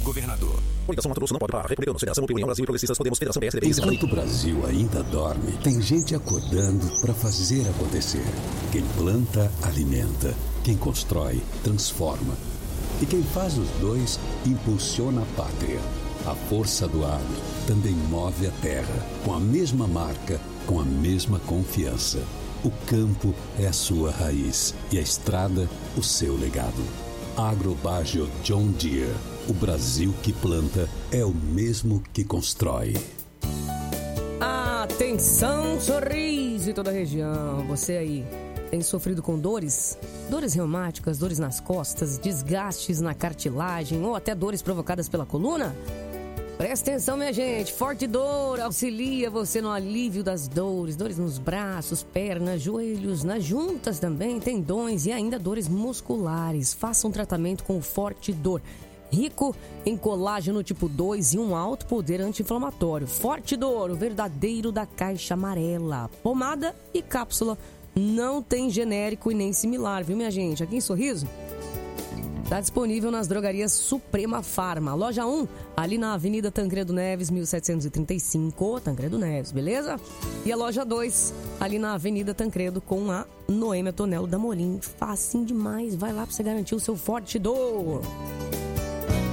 governador. Coligação Mato Grosso não pode parar. Republicanos, Federação União Brasil e Progressistas, Podemos, Federação PSDB. Enquanto o Brasil ainda dorme, tem gente acordando para fazer acontecer. Quem planta, alimenta. Quem constrói, transforma. E quem faz os dois, impulsiona a pátria. A força do agro também move a terra, com a mesma marca, com a mesma confiança. O campo é a sua raiz e a estrada, o seu legado. Agrobágio John Deere. O Brasil que planta é o mesmo que constrói. Atenção, Sorriso e toda a região. Você aí tem sofrido com dores? Dores reumáticas, dores nas costas, desgastes na cartilagem ou até dores provocadas pela coluna? Presta atenção, minha gente. Forte Dor auxilia você no alívio das dores. Dores nos braços, pernas, joelhos, nas juntas também, tendões e ainda dores musculares. Faça um tratamento com o Forte Dor. Rico em colágeno tipo 2 e um alto poder anti-inflamatório. Forte Dor, o verdadeiro da caixa amarela. Pomada e cápsula. Não tem genérico e nem similar, viu, minha gente? Aqui em Sorriso, está disponível nas drogarias Suprema Farma. Loja 1, ali na Avenida Tancredo Neves, 1735, Tancredo Neves, beleza? E a loja 2, ali na Avenida Tancredo, com a Noêmia Tonelo da Morim. Facinho demais, vai lá para você garantir o seu Forte Dor.